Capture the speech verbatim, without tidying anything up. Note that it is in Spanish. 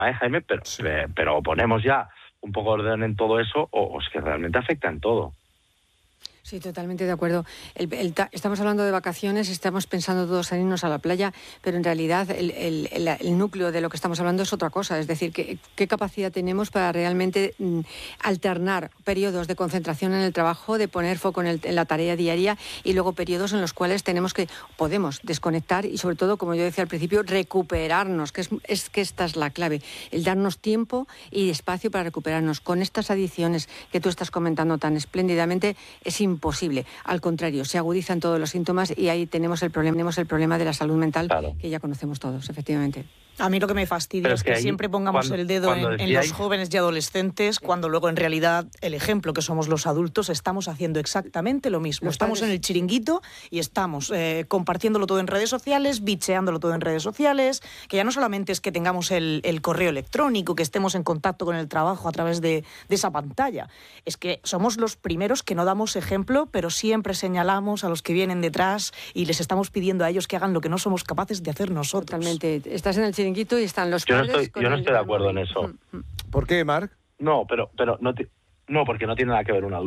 ¿eh, Jaime? Pero, Sí. eh, pero ponemos ya un poco de orden en todo eso, o, o es que realmente afecta en todo. Sí, totalmente de acuerdo. El, el, estamos hablando de vacaciones, estamos pensando todos en irnos a la playa, pero en realidad el, el, el, el núcleo de lo que estamos hablando es otra cosa. Es decir, ¿qué, qué capacidad tenemos para realmente mm, alternar periodos de concentración en el trabajo, de poner foco en, el, en la tarea diaria y luego periodos en los cuales tenemos que, podemos desconectar y sobre todo, como yo decía al principio, recuperarnos, que es, es que esta es la clave, el darnos tiempo y espacio para recuperarnos. Con estas adiciones que tú estás comentando tan espléndidamente, es imposible. Imposible. Al contrario, se agudizan todos los síntomas y ahí tenemos el problema, tenemos el problema de la salud mental, claro, que ya conocemos todos, efectivamente. A mí lo que me fastidia es que, que ahí, siempre pongamos cuando, el dedo en, en los jóvenes y adolescentes, cuando luego en realidad el ejemplo que somos los adultos estamos haciendo exactamente lo mismo. Los estamos padres... en el chiringuito y estamos eh, compartiéndolo todo en redes sociales, bicheándolo todo en redes sociales, que ya no solamente es que tengamos el, el correo electrónico, que estemos en contacto con el trabajo a través de, de esa pantalla, es que somos los primeros que no damos ejemplo, pero siempre señalamos a los que vienen detrás y les estamos pidiendo a ellos que hagan lo que no somos capaces de hacer nosotros. Totalmente. Estás en el chiringuito y están los yo padres... No estoy, yo no estoy de acuerdo en eso. ¿Por qué, Marc? No, pero, pero no, no, porque no tiene nada que ver un adulto